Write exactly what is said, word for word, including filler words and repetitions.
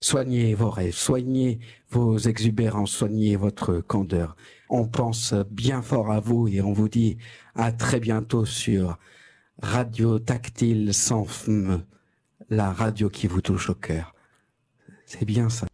Soignez vos rêves, soignez vos exubérances, soignez votre candeur. On pense bien fort à vous et on vous dit à très bientôt sur Radio Tactile sans F M, la radio qui vous touche au cœur. C'est bien ça.